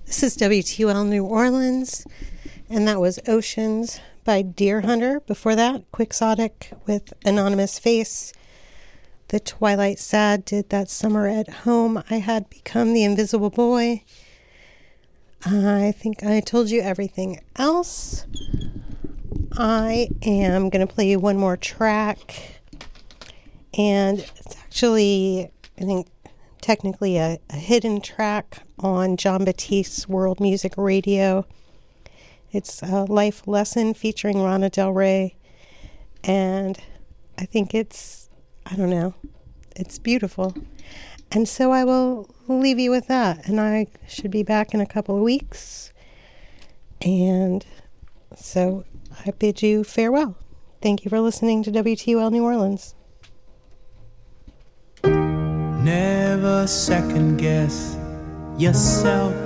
This is WTUL New Orleans, and that was Oceans by Deer Hunter. Before that, Quixotic with Anonymous Face. The Twilight Sad did That Summer at Home. I Had Become the Invisible Boy. I think I told you everything else. I am going to play you one more track, and it's actually, I think, technically a hidden track on Jon Batiste's World Music Radio. It's a Life Lesson featuring Lana Del Rey, and I think it's beautiful. And so I will leave you with that, and I should be back in a couple of weeks. And so I bid you farewell. Thank you for listening to WTUL New Orleans. Never second guess yourself.